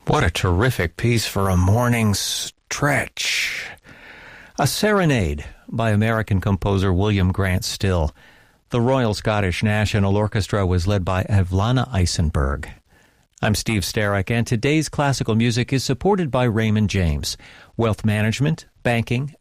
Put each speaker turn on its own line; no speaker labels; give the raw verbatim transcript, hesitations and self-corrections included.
What a terrific piece for a morning stretch. A Serenade by American composer William Grant Still. The Royal Scottish National Orchestra was led by Evlana Eisenberg. I'm Steve Starek, and today's classical music is supported by Raymond James. Wealth management, banking,